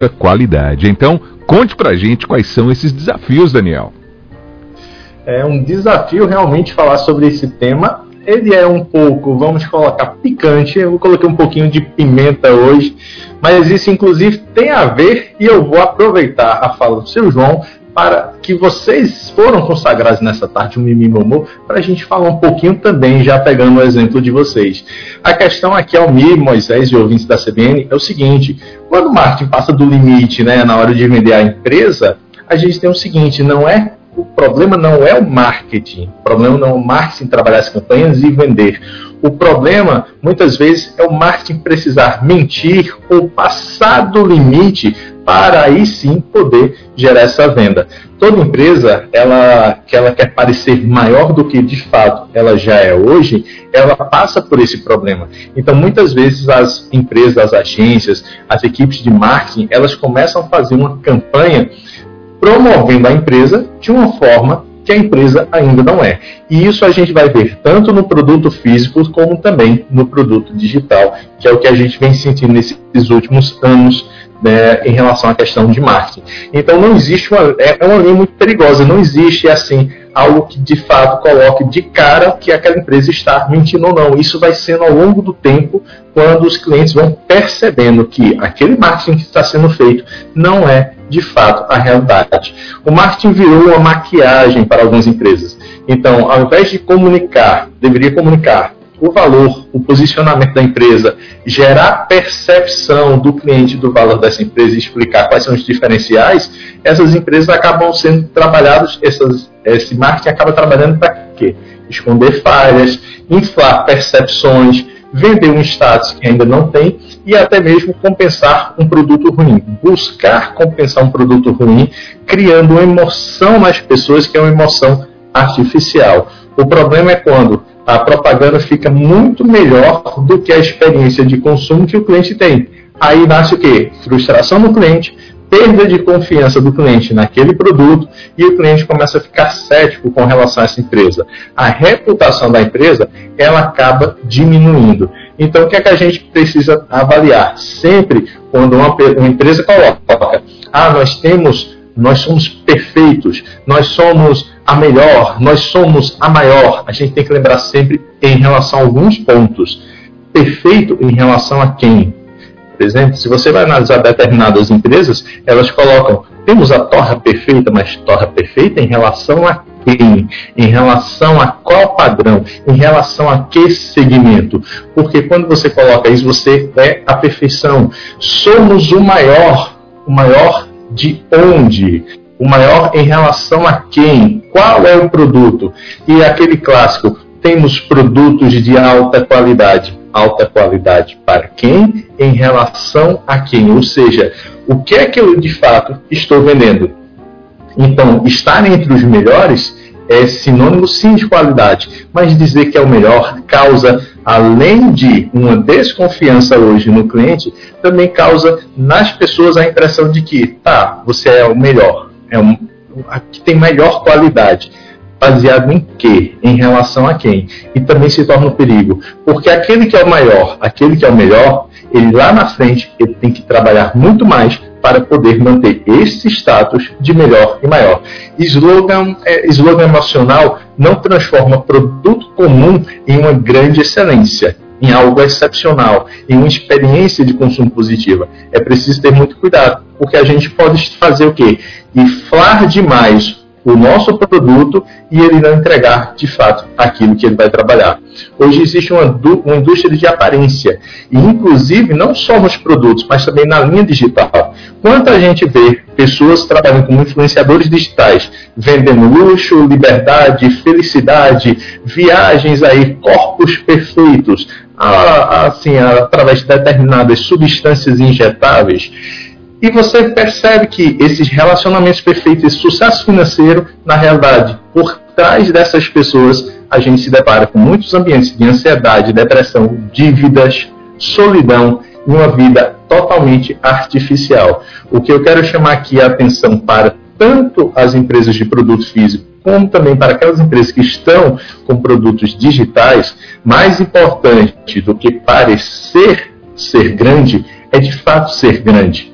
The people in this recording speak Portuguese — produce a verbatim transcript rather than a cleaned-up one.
qualidade. Então, conte pra gente quais são esses desafios, Daniel. É um desafio realmente falar sobre esse tema. Ele é um pouco, vamos colocar, picante. Eu coloquei um pouquinho de pimenta hoje, mas isso inclusive tem a ver, e eu vou aproveitar a fala do seu João para que vocês foram consagrados nessa tarde, um Mimimomô, para a gente falar um pouquinho também, já pegando o exemplo de vocês. A questão aqui, Almir, Moisés e ouvintes da C B N, é o seguinte: quando o marketing passa do limite, né, na hora de vender a empresa, a gente tem o seguinte, não é, o problema não é o marketing, o problema não é o marketing trabalhar as campanhas e vender. O problema, muitas vezes, é o marketing precisar mentir ou passar do limite para aí sim poder gerar essa venda. Toda empresa, ela, que ela quer parecer maior do que de fato ela já é hoje, ela passa por esse problema. Então, muitas vezes, as empresas, as agências, as equipes de marketing, elas começam a fazer uma campanha promovendo a empresa de uma forma que a empresa ainda não é. E isso a gente vai ver tanto no produto físico como também no produto digital, que é o que a gente vem sentindo nesses últimos anos, né, em relação à questão de marketing. Então não existe uma, é uma linha muito perigosa, não existe assim algo que de fato coloque de cara que aquela empresa está mentindo ou não. Isso vai sendo ao longo do tempo, quando os clientes vão percebendo que aquele marketing que está sendo feito não é de fato a realidade. O marketing virou uma maquiagem para algumas empresas. Então, ao invés de comunicar, deveria comunicar o valor, o posicionamento da empresa, gerar percepção do cliente do valor dessa empresa e explicar quais são os diferenciais, essas empresas acabam sendo trabalhadas, essas, esse marketing acaba trabalhando para quê? Esconder falhas, inflar percepções, vender um status que ainda não tem e até mesmo compensar um produto ruim. Buscar compensar um produto ruim, criando uma emoção nas pessoas que é uma emoção artificial. O problema é quando a propaganda fica muito melhor do que a experiência de consumo que o cliente tem. Aí nasce o quê? Frustração do cliente, perda de confiança do cliente naquele produto e o cliente começa a ficar cético com relação a essa empresa. A reputação da empresa, ela acaba diminuindo. Então, o que é que a gente precisa avaliar? Sempre quando uma, uma empresa coloca, ah, nós temos, nós somos perfeitos, nós somos a melhor, nós somos a maior, a gente tem que lembrar sempre em relação a alguns pontos. Perfeito em relação a quem? Por exemplo, se você vai analisar determinadas empresas, elas colocam, temos a torra perfeita, mas torra perfeita em relação a quem? Em relação a qual padrão? Em relação a que segmento? Porque quando você coloca isso, você é a perfeição. Somos o maior. O maior de onde? O maior em relação a quem? Qual é o produto? E aquele clássico, temos produtos de alta qualidade. Alta qualidade para quem? Em relação a quem? Ou seja, o que é que eu de fato estou vendendo? Então, estar entre os melhores é sinônimo sim de qualidade, mas dizer que é o melhor causa, além de uma desconfiança hoje no cliente, também causa nas pessoas a impressão de que, tá, você é o melhor, é um, que tem melhor qualidade. Baseado em quê? Em relação a quem? E também se torna um perigo. Porque aquele que é o maior, aquele que é o melhor, ele lá na frente, ele tem que trabalhar muito mais para poder manter esse status de melhor e maior. Slogan, é, slogan emocional não transforma produto comum em uma grande excelência, em algo excepcional, em uma experiência de consumo positiva. É preciso ter muito cuidado, porque a gente pode fazer o quê? Inflar demais o nosso produto e ele não entregar, de fato, aquilo que ele vai trabalhar. Hoje existe uma, uma indústria de aparência, e inclusive não só nos produtos, mas também na linha digital. Quanta gente vê pessoas trabalhando como influenciadores digitais, vendendo luxo, liberdade, felicidade, viagens aí, corpos perfeitos, assim, através de determinadas substâncias injetáveis. E você percebe que esses relacionamentos perfeitos, esse sucesso financeiro, na realidade, por trás dessas pessoas, a gente se depara com muitos ambientes de ansiedade, depressão, dívidas, solidão e uma vida totalmente artificial. O que eu quero chamar aqui a atenção para tanto as empresas de produto físico, como também para aquelas empresas que estão com produtos digitais, mais importante do que parecer ser grande, é de fato ser grande.